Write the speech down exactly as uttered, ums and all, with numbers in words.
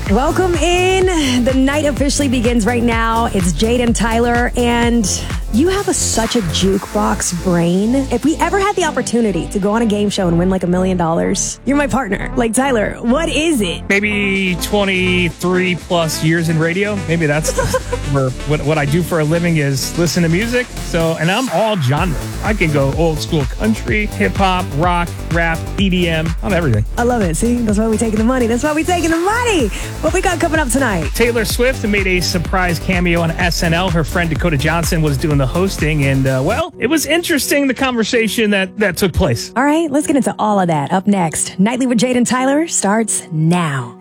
Welcome in. The night officially begins right now. It's Jade and Tyler, and you have a, such a jukebox brain. If we ever had the opportunity to go on a game show and win like a million dollars, you're my partner. Like, Tyler, what is it? Maybe twenty-three plus years in radio. Maybe that's for what, what I do for a living is listen to music. So, and I'm all genre. I can go old school country, hip hop, rock, rap, E D M, on everything. I love it. See, that's why we taking the money. That's why we taking the money. What we got coming up tonight? Taylor Swift made a surprise cameo on S N L. Her friend Dakota Johnson was doing the hosting, and uh, well, it was interesting, the conversation that, that took place. All right, let's get into all of that up next. Nightly with Jade and Tyler starts now.